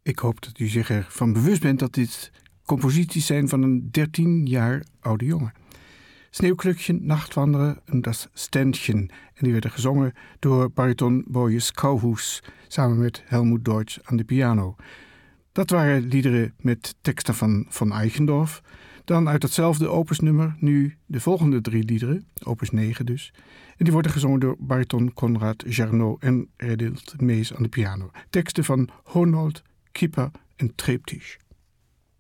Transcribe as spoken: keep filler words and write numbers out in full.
Ik hoop dat u zich ervan bewust bent dat dit composities zijn van een dertien jaar oude jongen. Sneeuwklukchen, Nachtwandelen en Das Ständchen. En die werden gezongen door bariton Boje Skouhuis samen met Helmut Deutsch aan de piano. Dat waren liederen met teksten van Van Eichendorff. Dan uit datzelfde opusnummer nu de volgende drie liederen, opus negen dus. En die worden gezongen door bariton Konrad Jarnot en Redilt Mees aan de piano. Teksten van Honold, Kieper en Treptisch.